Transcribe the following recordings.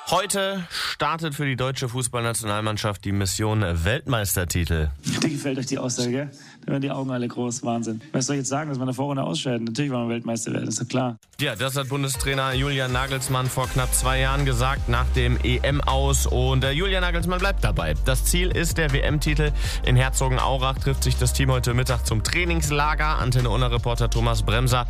Heute startet für die deutsche Fußballnationalmannschaft die Mission Weltmeistertitel. Dir gefällt euch die Aussage, gell? Da werden die Augen alle groß. Wahnsinn. Was soll ich jetzt sagen, dass wir in der Vorrunde ausscheiden? Natürlich wollen wir Weltmeister werden, ist doch klar. Ja, das hat Bundestrainer Julian Nagelsmann vor knapp 2 Jahren gesagt, nach dem EM-Aus. Und Julian Nagelsmann bleibt dabei. Das Ziel ist der WM-Titel. In Herzogenaurach trifft sich das Team heute Mittag zum Trainingslager. Antenne Unna-Reporter Thomas Bremser.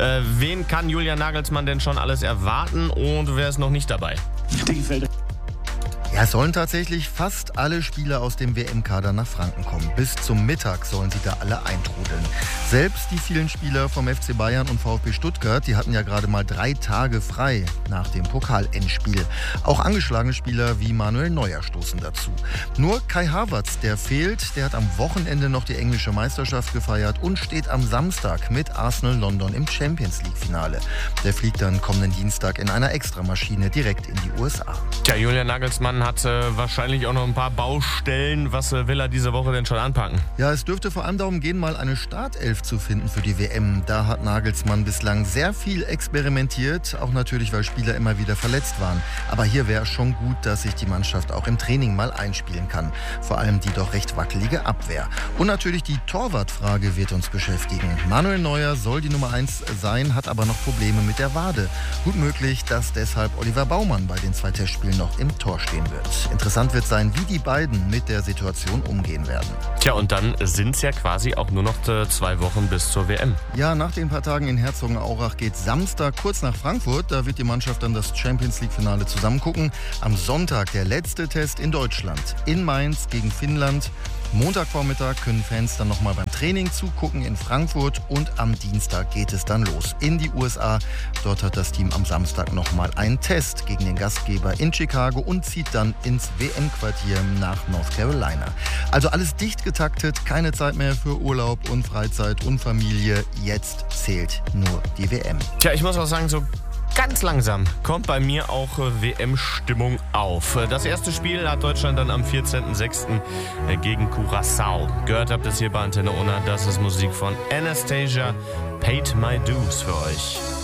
Wen kann Julian Nagelsmann denn schon alles erwarten und wer ist noch nicht dabei? Dir gefällt euch. Ja, es sollen tatsächlich fast alle Spieler aus dem WM-Kader nach Franken kommen. Bis zum Mittag sollen sie da alle eintrudeln. Selbst die vielen Spieler vom FC Bayern und VfB Stuttgart, die hatten ja gerade mal 3 Tage frei nach dem Pokal-Endspiel. Auch angeschlagene Spieler wie Manuel Neuer stoßen dazu. Nur Kai Havertz, der fehlt, der hat am Wochenende noch die englische Meisterschaft gefeiert und steht am Samstag mit Arsenal London im Champions-League-Finale. Der fliegt dann kommenden Dienstag in einer Extramaschine direkt in die USA. Tja, Julian Nagelsmann hat wahrscheinlich auch noch ein paar Baustellen. Was will er diese Woche denn schon anpacken? Ja, es dürfte vor allem darum gehen, mal eine Startelf zu finden für die WM. Da hat Nagelsmann bislang sehr viel experimentiert, auch natürlich, weil Spieler immer wieder verletzt waren. Aber hier wäre es schon gut, dass sich die Mannschaft auch im Training mal einspielen kann. Vor allem die doch recht wackelige Abwehr. Und natürlich die Torwartfrage wird uns beschäftigen. Manuel Neuer soll die Nummer 1 sein, hat aber noch Probleme mit der Wade. Gut möglich, dass deshalb Oliver Baumann bei den 2 Testspielen noch im Tor stehen wird. Interessant wird sein, wie die beiden mit der Situation umgehen werden. Tja, und dann sind es ja quasi auch nur noch 2 Wochen bis zur WM. Ja, nach den paar Tagen in Herzogenaurach geht Samstag kurz nach Frankfurt. Da wird die Mannschaft dann das Champions-League-Finale zusammengucken. Am Sonntag der letzte Test in Deutschland. In Mainz gegen Finnland. Montagvormittag können Fans dann nochmal beim Training zugucken in Frankfurt und am Dienstag geht es dann los in die USA. Dort hat das Team am Samstag nochmal einen Test gegen den Gastgeber in Chicago und zieht dann ins WM-Quartier nach North Carolina. Also alles dicht getaktet, keine Zeit mehr für Urlaub und Freizeit und Familie. Jetzt zählt nur die WM. Tja, ich muss auch sagen, so ganz langsam kommt bei mir auch WM-Stimmung auf. Das erste Spiel hat Deutschland dann am 14.06. gegen Curaçao. Gehört habt ihr es hier bei Antenne Unna. Das ist Musik von Anastasia. Paid My Dues für euch.